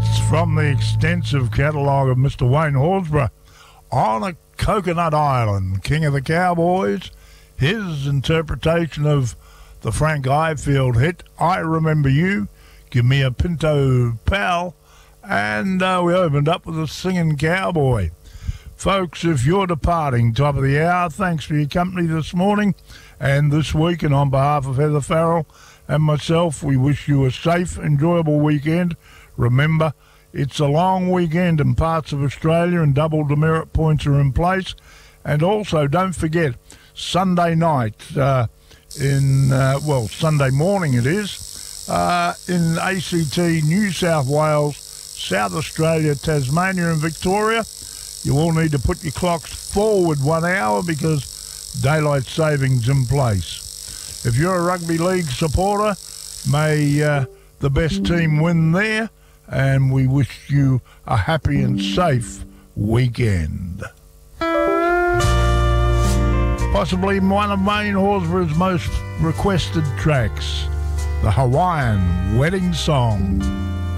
That's from the extensive catalogue of Mr. Wayne Horsburgh. On a Coconut Island, King of the Cowboys, his interpretation of the Frank Ifield hit, I Remember You, Give Me a Pinto Pal, and we opened up with a Singing Cowboy. Folks, if you're departing, top of the hour, thanks for your company this morning and this week, and on behalf of Heather Farrell and myself, we wish you a safe, enjoyable weekend. Remember, it's a long weekend in parts of Australia and double demerit points are in place. And also, don't forget, Sunday night, Sunday morning it is, in ACT, New South Wales, South Australia, Tasmania and Victoria, you all need to put your clocks forward 1 hour because daylight savings in place. If you're a rugby league supporter, may the best team win there, and we wish you a happy and safe weekend. Possibly one of Wayne Horsburgh's most requested tracks, the Hawaiian Wedding Song.